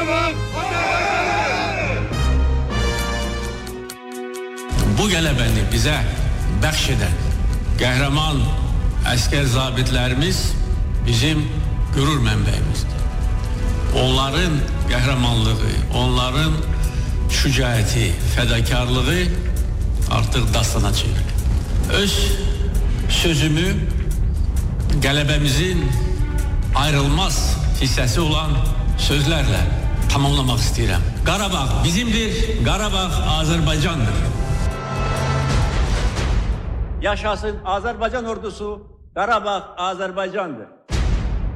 Bu qələbəni bizə bəxş edən qəhrəman əskər zabitlərimiz bizim qürur mənbəyimizdir. Onların qəhrəmanlığı, onların şücaəti, fədakarlığı artıq dastana çevrilir. Öz sözümü qələbəmizin ayrılmaz hissəsi olan sözlərlə tamamlamaq istəyirəm. Qarabağ bizimdir, Qarabağ Azərbaycandır. Yaşasın Azərbaycan ordusu, Qarabağ Azərbaycandır.